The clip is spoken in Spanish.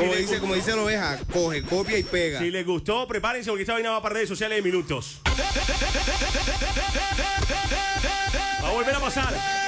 Como dice la oveja, coge, copia y pega. Si les gustó, prepárense porque esta vaina va para redes sociales de minutos. Va a volver a pasar.